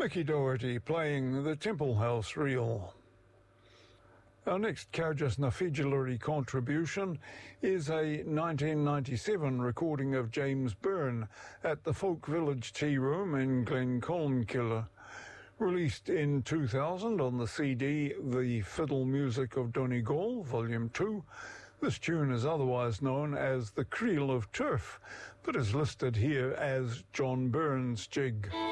Mickey Doherty playing the Temple House Reel. Our next Carjas na Fidjulary contribution is a 1997 recording of James Byrne at the Folk Village Tea Room in Glencolmkilla. Released in 2000 on the CD The Fiddle Music of Donegal, Volume 2, this tune is otherwise known as the Creel of Turf, but is listed here as John Byrne's jig.